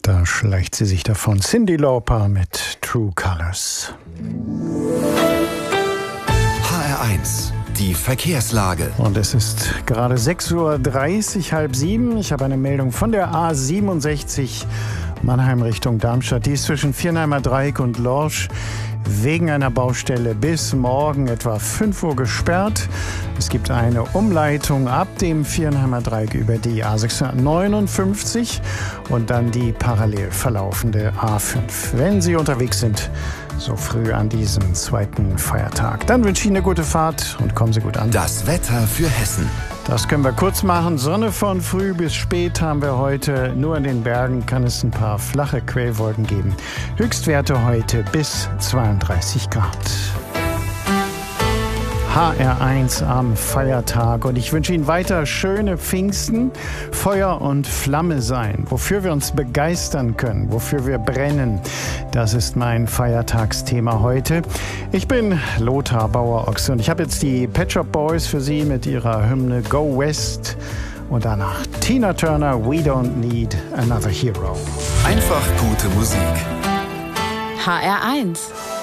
Da schleicht sie sich davon. Cyndi Lauper mit True Colors. HR1, die Verkehrslage. Und es ist gerade 6:30 Uhr, 6:30. Ich habe eine Meldung von der A67 Mannheim Richtung Darmstadt. Die ist zwischen Viernheimer Dreieck und Lorsch wegen einer Baustelle bis morgen etwa 5 Uhr gesperrt. Es gibt eine Umleitung ab dem Viernheimer Dreieck über die A659 und dann die parallel verlaufende A5. Wenn Sie unterwegs sind, so früh an diesem zweiten Feiertag, dann wünsche ich Ihnen eine gute Fahrt und kommen Sie gut an. Das Wetter für Hessen. Das können wir kurz machen. Sonne von früh bis spät haben wir heute. Nur in den Bergen kann es ein paar flache Quellwolken geben. Höchstwerte heute bis 32 Grad. HR1 am Feiertag und ich wünsche Ihnen weiter schöne Pfingsten, Feuer und Flamme sein, wofür wir uns begeistern können, wofür wir brennen. Das ist mein Feiertagsthema heute. Ich bin Lothar Bauer-Ochse und ich habe jetzt die Pet Shop Boys für Sie mit ihrer Hymne Go West und danach Tina Turner, We Don't Need Another Hero. Einfach gute Musik. HR1